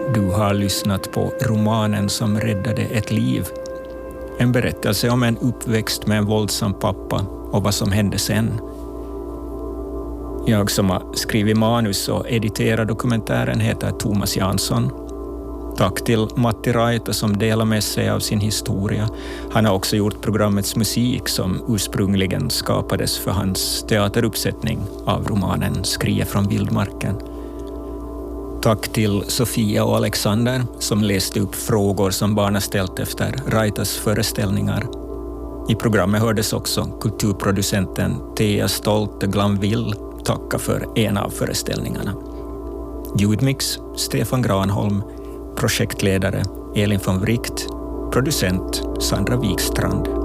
Du har lyssnat på romanen som räddade ett liv. En berättelse om en uppväxt med en våldsam pappa och vad som hände sen. Jag som har skrivit manus och editerat dokumentären heter Thomas Jansson. Tack till Matti Raita som delar med sig av sin historia. Han har också gjort programmets musik som ursprungligen skapades för hans teateruppsättning av romanen Skrie från vildmarken. Tack till Sofia och Alexander som läste upp frågor som barn har ställt efter Raitas föreställningar. I programmet hördes också kulturproducenten Thea Stolte Glanvill tacka för en av föreställningarna. Ljudmix Stefan Granholm, projektledare Elin von Wright, producent Sandra Wikstrand.